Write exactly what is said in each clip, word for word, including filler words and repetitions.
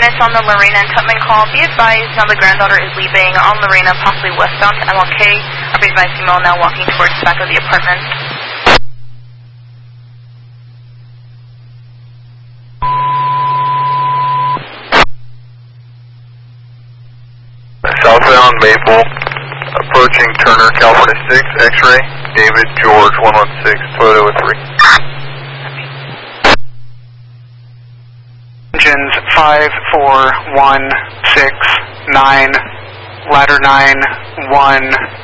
units on the Lorena and Tubman call. Be advised now the granddaughter is leaving on Lorena, possibly westbound to M L K. I'll be advised female now walking towards the back of the apartment. Southbound Maple, approaching Turner, California six, X-ray, David George one one six, Toyota three. Engines five, four, one, six, nine, ladder nine, one,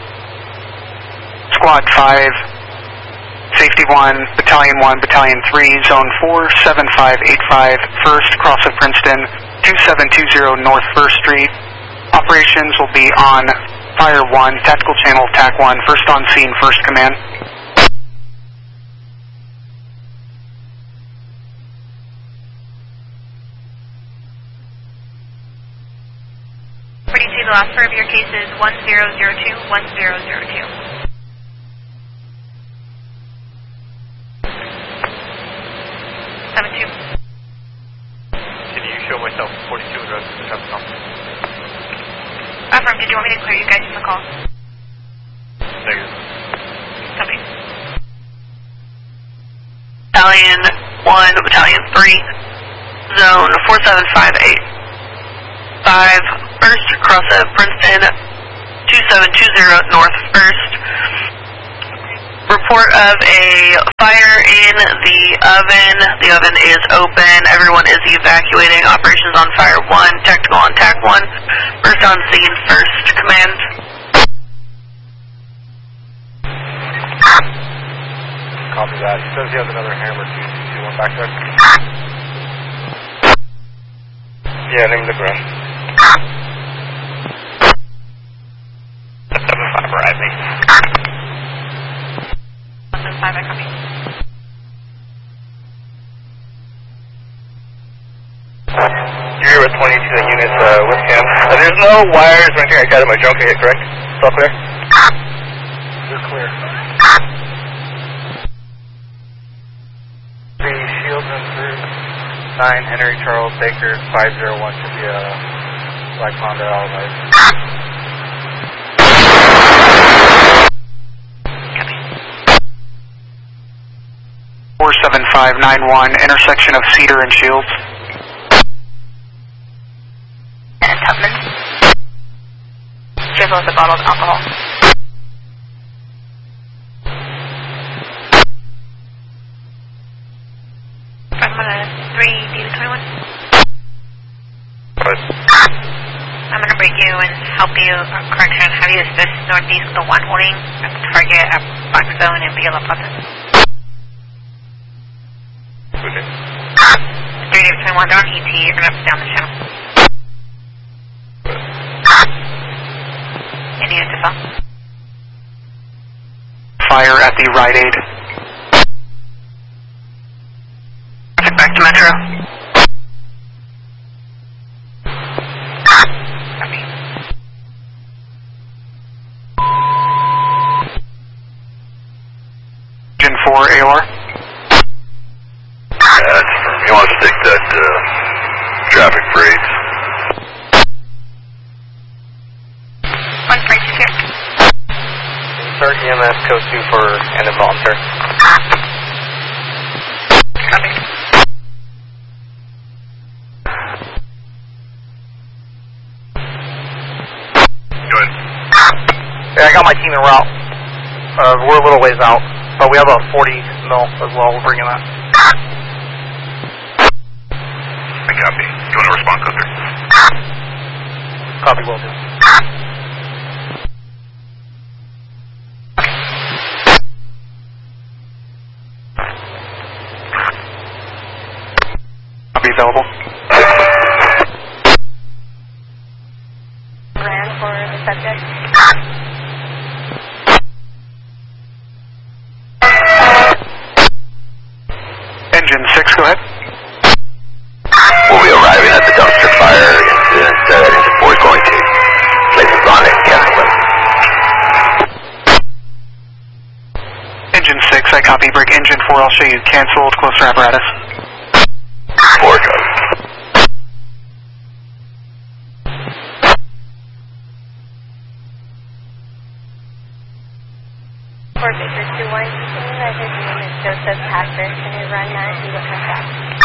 squad five, safety one, battalion one, battalion three, zone four, seven five eight five, first, cross of Princeton, two seven two zero North first Street. Operations will be on Fire one, Tactical Channel, T A C one, first on scene, first command. Ready to see the last four of your cases, one zero zero two, one zero zero two. seven two. Can you show myself forty-two and rest of the traffic officer? Affirm, did you want me to clear you guys from the call? Negative. Copy. Battalion one, Battalion three, zone four seven five eight five, first, cross of Princeton, two seven two zero North first. Report of a fire in the oven. The oven is open. Everyone is evacuating. Operations on Fire one, Tactical on T A C one. First on scene, first command. Copy that. He says he has another hammer too. Do you want back there? Yeah, name the ground. seven five rising. one five, I copy. You're here with twenty-two units uh, with him. Uh, there's no wires or anything like that in my junket hit, correct? It's all clear? You're clear. The Shields and Bruce, nine Henry Charles Baker, five zero one should be a Black Honda Allied. four seven five nine one, intersection of Cedar and Shields. And Tubman. Careful with the bottle of alcohol. I'm gonna three, David twenty-one. What? I'm gonna break you and help you, uh, correction, have you assist northeast the one holding at the target at Black Zone and Villa Plata. Okay. three, David twenty-one, they're on E T, you're gonna have to down the channel. Indian to fall. Fire at the Rite Aid. Traffic back to Metro. Copy. Engine four, A O R. Yeah, that's from, you want to stick that uh, traffic freight. One freight is here. Start E M S code two for an involuntary. Copy. Go ahead. Yeah, I got my team en route. Uh, we're a little ways out, but we have a forty mil as well. We're bringing that. I copy. You want to respond, Custer? Copy, will do. I'll be available. Plan for the subject. Engine six, go ahead. We'll be arriving at the dumpster fire incident that engine four is going to. Places on it, cancel it. Engine six, I copy. Break engine four, I'll show you canceled, closer apparatus. Four goes. four Baker two one, can you let his name is Joseph Pastor? Can you run that? He will come back.